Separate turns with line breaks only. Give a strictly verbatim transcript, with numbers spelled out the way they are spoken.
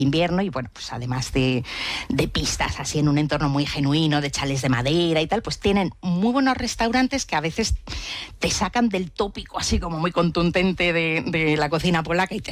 invierno y bueno, pues además de, de pistas así en un entorno muy genuino, de chalés de madera y tal, pues tienen muy buenos restaurantes que a veces te sacan del tópico así como muy contundente de, de la cocina polaca y te